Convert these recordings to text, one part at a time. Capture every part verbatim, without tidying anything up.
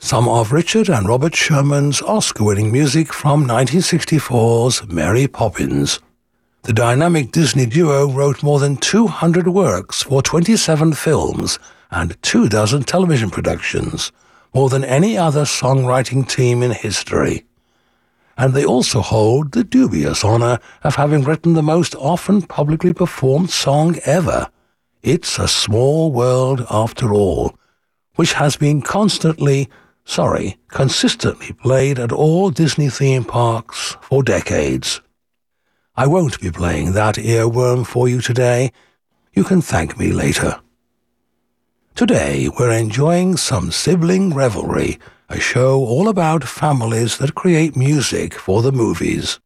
some of Richard and Robert Sherman's Oscar-winning music from nineteen sixty-four's Mary Poppins. The dynamic Disney duo wrote more than two hundred works for twenty-seven films and two dozen television productions, more than any other songwriting team in history. And they also hold the dubious honor of having written the most often publicly performed song ever, It's a Small World After All, which has been constantly, sorry, consistently played at all Disney theme parks for decades. I won't be playing that earworm for you today. You can thank me later. Today we're enjoying some Sibling Revelry, a show all about families that create music for the movies.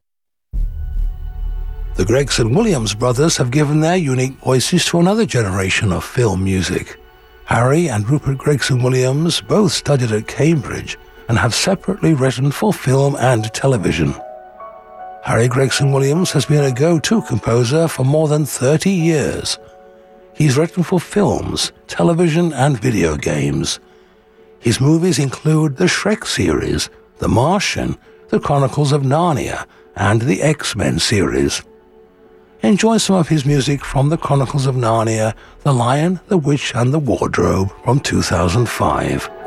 The Gregson-Williams brothers have given their unique voices to another generation of film music. Harry and Rupert Gregson-Williams both studied at Cambridge and have separately written for film and television. Harry Gregson-Williams has been a go-to composer for more than thirty years. He's written for films, television, and video games. His movies include the Shrek series, The Martian, The Chronicles of Narnia, and the X-Men series. Enjoy some of his music from The Chronicles of Narnia, The Lion, the Witch, and the Wardrobe from two thousand five.